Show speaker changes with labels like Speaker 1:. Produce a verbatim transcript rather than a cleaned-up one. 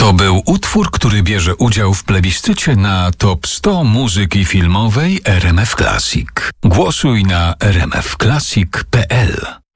Speaker 1: To był utwór, który bierze udział w plebiscycie na top sto muzyki filmowej R M F Classic. Głosuj na r m f classic kropka p l.